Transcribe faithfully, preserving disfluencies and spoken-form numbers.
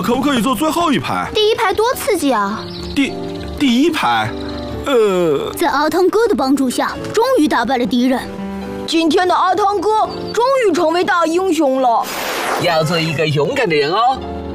可不可以坐最后一排？ 第一排多刺激啊！ 第第一排，呃， 在阿汤哥的帮助下，终于打败了敌人。 今天的阿汤哥终于成为大英雄了。 要做一个勇敢的人哦，